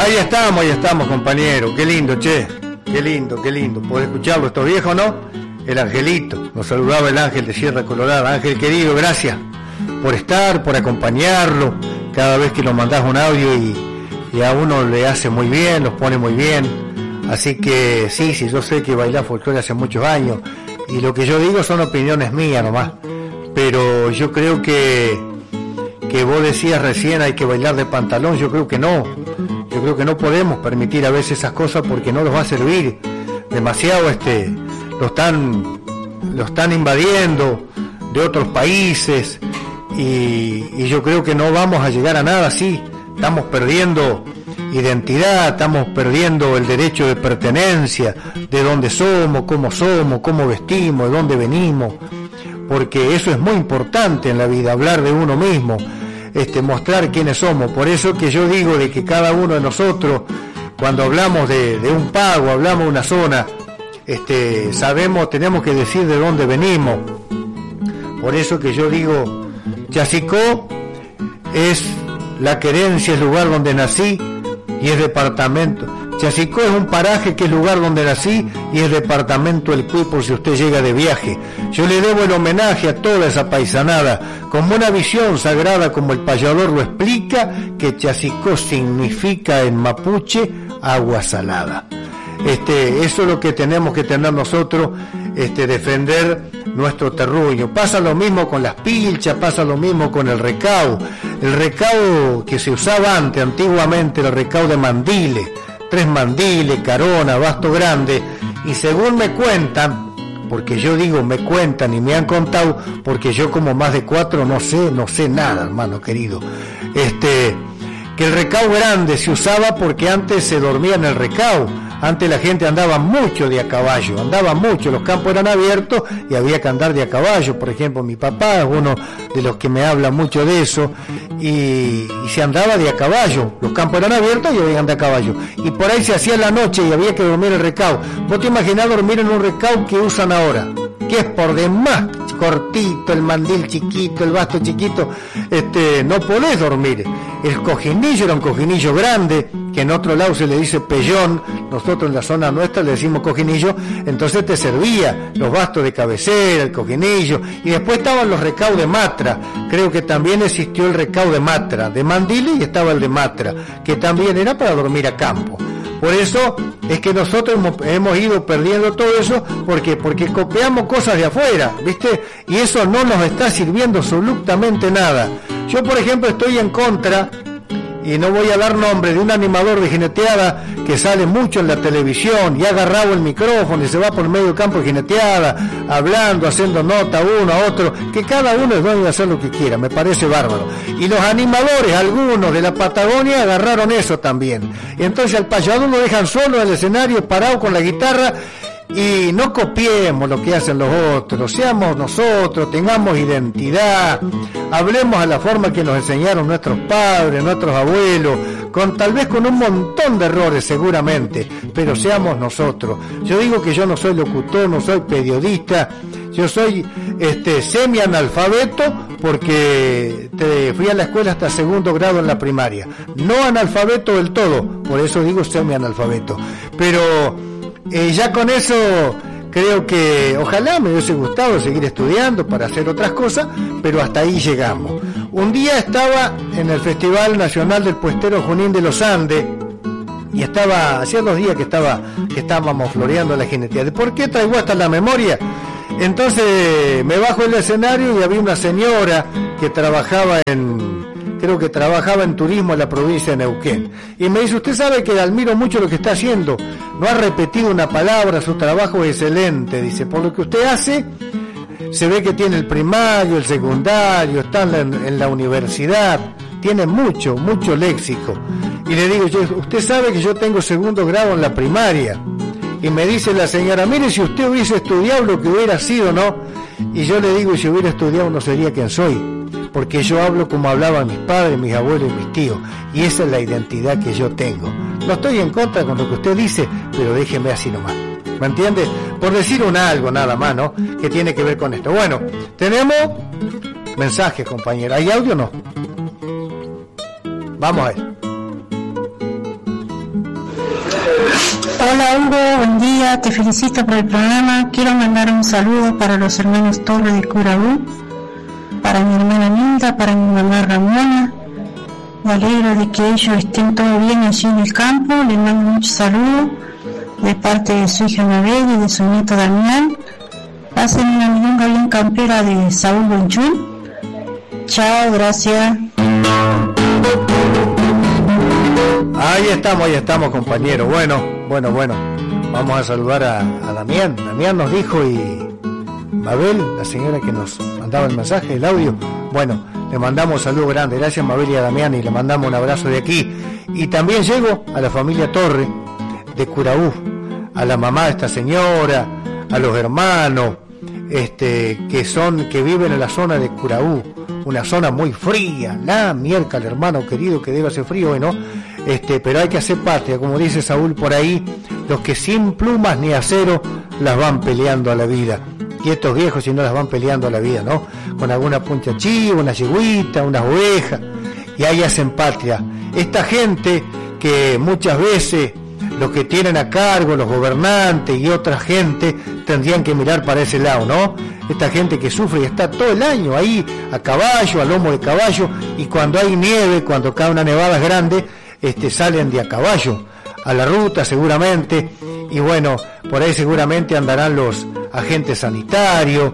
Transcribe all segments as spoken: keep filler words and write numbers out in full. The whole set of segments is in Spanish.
Ahí estamos, ahí estamos, compañero. Qué lindo, che. Qué lindo, qué lindo. ¿Podés escucharlo estos viejos, no? El Angelito. Nos saludaba el Ángel de Sierra Colorada. Ángel querido, gracias por estar, por acompañarlo. Cada vez que nos mandás un audio y, y a uno le hace muy bien, los pone muy bien. Así que sí, sí, yo sé que bailar folclore hace muchos años. Y lo que yo digo son opiniones mías nomás. Pero yo creo que, que vos decías recién hay que bailar de pantalón. Yo creo que no. Yo creo que no podemos permitir a veces esas cosas porque no los va a servir. Demasiado este, lo están, lo están invadiendo de otros países y, y yo creo que no vamos a llegar a nada así. Estamos perdiendo identidad, estamos perdiendo el derecho de pertenencia, de dónde somos, cómo somos, cómo vestimos, de dónde venimos, porque eso es muy importante en la vida, hablar de uno mismo, este, mostrar quiénes somos. Por eso que yo digo de que cada uno de nosotros, cuando hablamos de, de un pago, hablamos de una zona, este, sabemos, tenemos que decir de dónde venimos. Por eso que yo digo, Chasicó es la querencia, es lugar donde nací y es departamento. Chasicó es un paraje que es lugar donde nací y es departamento El Cuy, por si usted llega de viaje. Yo le debo el homenaje a toda esa paisanada, como una visión sagrada como el payador lo explica, que Chasicó significa en mapuche agua salada. Este, eso es lo que tenemos que tener nosotros, este, defender nuestro terruño. Pasa lo mismo con las pilchas, pasa lo mismo con el recao. El recao que se usaba antes, antiguamente, el recao de mandiles, tres mandiles, carona, basto grande, y según me cuentan, porque yo digo me cuentan y me han contado, porque yo como más de cuatro no sé, no sé nada, hermano querido, este, que el recao grande se usaba porque antes se dormía en el recao. Antes la gente andaba mucho de a caballo, andaba mucho, los campos eran abiertos y había que andar de a caballo. Por ejemplo, mi papá es uno de los que me habla mucho de eso, y, y se andaba de a caballo, los campos eran abiertos y había que andar a caballo. Y por ahí se hacía la noche y había que dormir el recao. ¿Vos te imaginás dormir en un recao que usan ahora? Que es por demás cortito, el mandil chiquito, el basto chiquito, este, no podés dormir. El cojinillo era un cojinillo grande, que en otro lado se le dice pellón, nosotros en la zona nuestra le decimos cojinillo, entonces te servía los bastos de cabecera, el cojinillo, y después estaban los recaos de matra. Creo que también existió el recao de matra, de mandil, y estaba el de matra, que también era para dormir a campo. Por eso es que nosotros hemos, hemos ido perdiendo todo eso, porque porque copiamos cosas de afuera, ¿viste? Y eso no nos está sirviendo absolutamente nada. Yo, por ejemplo, estoy en contra, y no voy a dar nombre, de un animador de jineteada que sale mucho en la televisión y ha agarrado el micrófono y se va por el medio campo de jineteada, hablando, haciendo nota uno a otro, que cada uno es dueño de hacer lo que quiera, me parece bárbaro. Y los animadores, algunos de la Patagonia, agarraron eso también. Y entonces al payador lo dejan solo en el escenario, parado con la guitarra. Y no copiemos lo que hacen los otros, seamos nosotros, tengamos identidad, hablemos a la forma que nos enseñaron nuestros padres, nuestros abuelos, con tal vez con un montón de errores seguramente, pero seamos nosotros. Yo digo que yo no soy locutor, no soy periodista, yo soy este semi-analfabeto porque te fui a la escuela hasta segundo grado en la primaria, no analfabeto del todo, por eso digo semi-analfabeto, pero Eh, ya con eso creo que ojalá me hubiese gustado seguir estudiando para hacer otras cosas, pero hasta ahí llegamos. Un día estaba en el Festival Nacional del Puestero Junín de los Andes y estaba, hacía dos días que estaba que estábamos floreando la jineteada. ¿Por qué traigo hasta la memoria? Entonces me bajo del escenario y había una señora que trabajaba en creo que trabajaba en turismo en la provincia de Neuquén, y me dice: usted sabe que admiro mucho lo que está haciendo, no ha repetido una palabra, su trabajo es excelente, dice, por lo que usted hace, se ve que tiene el primario, el secundario, está en la, en la universidad, tiene mucho, mucho léxico. Y le digo yo: usted sabe que yo tengo segundo grado en la primaria. Y me dice la señora: mire, si usted hubiese estudiado lo que hubiera sido, ¿no? Y yo le digo: si hubiera estudiado no sería quien soy, porque yo hablo como hablaban mis padres, mis abuelos y mis tíos, y esa es la identidad que yo tengo. No estoy en contra con lo que usted dice, pero déjeme así nomás, ¿me entiende? Por decir un algo nada más, ¿no?, que tiene que ver con esto. Bueno, tenemos mensajes, compañera. ¿Hay audio o no? Vamos a ver. Hola Hugo, buen día, te felicito por el programa. Quiero mandar un saludo para los hermanos Torres de Curabú, para mi hermana Nilda, para mi mamá Ramona. Me alegro de que ellos estén todo bien allí en el campo. Les mando muchos saludos de parte de su hija Mabel y de su nieto Damián. Hacen una milonga bien campera de Saúl Buenchul. Chao, gracias. Ahí estamos, ahí estamos, compañero. Bueno, bueno, bueno. Vamos a saludar a, a Damián. Damián nos dijo y Mabel, la señora que nos mandaba el mensaje, el audio. Bueno, le mandamos un saludo grande. Gracias, Mabel y a Damián, y le mandamos un abrazo de aquí. Y también llego a la familia Torre de Curabú, a la mamá de esta señora, a los hermanos, este, que son, que viven en la zona de Curabú, una zona muy fría. La miércoles, hermano querido, que debe hacer frío hoy, ¿no? Este, pero hay que hacer patria, como dice Saúl por ahí, los que sin plumas ni acero las van peleando a la vida. Y estos viejos si no las van peleando a la vida, ¿no? Con alguna puncha chiva, una yegüita, unas ovejas, y ahí hacen patria. Esta gente que muchas veces los que tienen a cargo, los gobernantes y otra gente, tendrían que mirar para ese lado, ¿no? Esta gente que sufre y está todo el año ahí a caballo, a lomo de caballo, y cuando hay nieve, cuando cae una nevada grande, este, salen de a caballo a la ruta seguramente, y bueno, por ahí seguramente andarán los agentes sanitarios,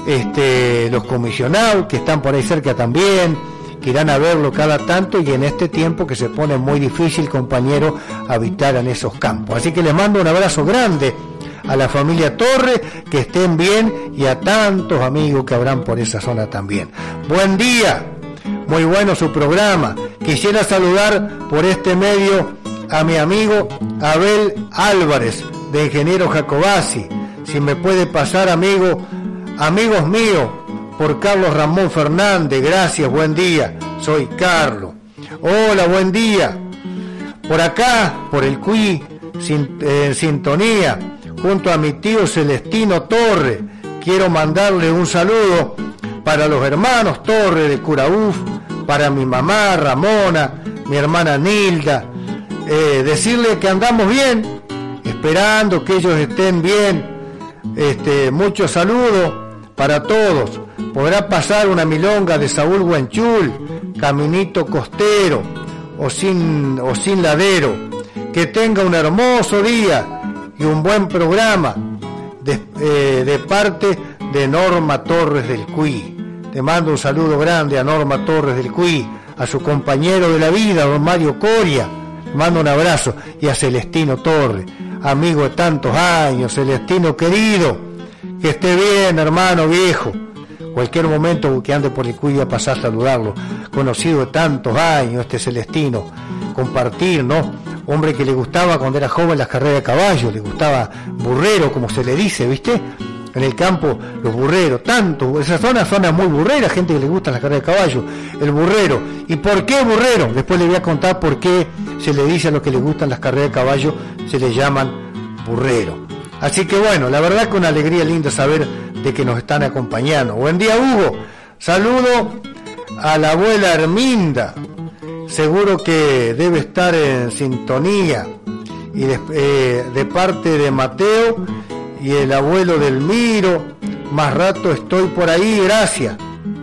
este, los comisionados que están por ahí cerca también, que irán a verlo cada tanto, y en este tiempo que se pone muy difícil, compañero, habitar en esos campos. Así que les mando un abrazo grande a la familia Torre, que estén bien, y a tantos amigos que habrán por esa zona también. Buen día, muy bueno su programa. Quisiera saludar por este medio a mi amigo Abel Álvarez, de Ingeniero Jacobasi. Si me puede pasar, amigo, amigos míos, por Carlos Ramón Fernández. Gracias, buen día, soy Carlos. Hola, buen día. Por acá, por el Cuy, sin, eh, en sintonía, junto a mi tío Celestino Torre. Quiero mandarle un saludo para los hermanos Torre de Curabú, para mi mamá Ramona, mi hermana Nilda. Eh, decirle que andamos bien, esperando que ellos estén bien. Este, muchos saludos para todos. Podrá pasar una milonga de Saúl Buenchul, Caminito Costero o sin, o sin ladero. Que tenga un hermoso día y un buen programa de, eh, de parte de Norma Torres del Cuy. Le mando un saludo grande a Norma Torres del Cuy, a su compañero de la vida, don Mario Coria. Le mando un abrazo, y a Celestino Torres, amigo de tantos años. Celestino querido, que esté bien, hermano viejo. Cualquier momento que ande por el Cuy a pasar a saludarlo. Conocido de tantos años, este Celestino. Compartir, ¿no? Hombre que le gustaba cuando era joven las carreras de caballo, le gustaba burrero, como se le dice, ¿viste? En el campo, los burreros, tanto, esa zona, zona muy burrera, gente que le gusta las carreras de caballo, el burrero. ¿Y por qué burrero? Después le voy a contar por qué se le dice a los que les gustan las carreras de caballo, se les llaman burrero. Así que bueno, la verdad que una alegría linda saber de que nos están acompañando. Buen día, Hugo. Saludo a la abuela Herminda, seguro que debe estar en sintonía, y de, eh, de parte de Mateo y el abuelo del Miro. Más rato estoy por ahí, gracias.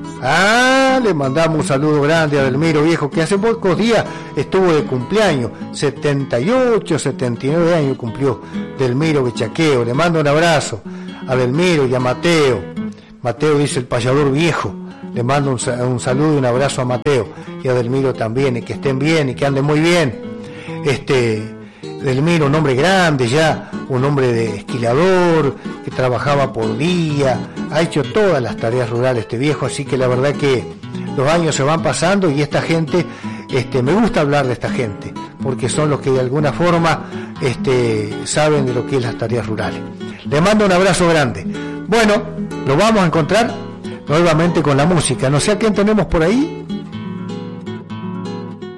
Ah, le mandamos un saludo grande a Delmiro viejo, que hace pocos días estuvo de cumpleaños, setenta y ocho, setenta y nueve años cumplió Delmiro Bechaqueo. Le mando un abrazo a Delmiro y a Mateo. Mateo dice el payador viejo. Le mando un, un saludo y un abrazo a Mateo y a Delmiro también, y que estén bien y que anden muy bien. Este Delmiro, un hombre grande ya, un hombre de esquilador, que trabajaba por día, ha hecho todas las tareas rurales este viejo, así que la verdad que los años se van pasando, y esta gente, este, me gusta hablar de esta gente, porque son los que de alguna forma este, saben de lo que es las tareas rurales. Le mando un abrazo grande. Bueno, lo vamos a encontrar nuevamente con la música. No sé a quién tenemos por ahí.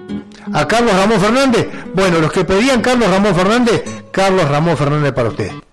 ¿A Carlos Ramón Fernández? Bueno, los que pedían Carlos Ramón Fernández, Carlos Ramón Fernández para ustedes.